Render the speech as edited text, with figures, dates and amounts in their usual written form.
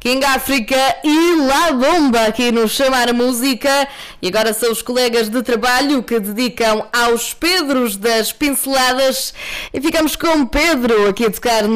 King África e La Bomba aqui no Chamar a Música. E agora são os colegas de trabalho que dedicam aos Pedros das Pinceladas. E ficamos com Pedro aqui a tocar